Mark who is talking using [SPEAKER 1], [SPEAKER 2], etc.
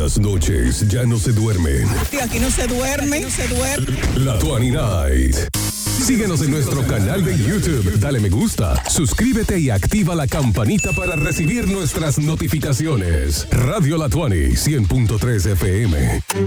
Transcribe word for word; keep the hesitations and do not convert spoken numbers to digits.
[SPEAKER 1] las noches ya no se duermen.
[SPEAKER 2] Aquí no se duerme, no se duerme.
[SPEAKER 1] La Tuani Night. Síguenos en nuestro canal de YouTube, dale me gusta, suscríbete y activa la campanita para recibir nuestras notificaciones. Radio La Tuani, cien punto tres F M.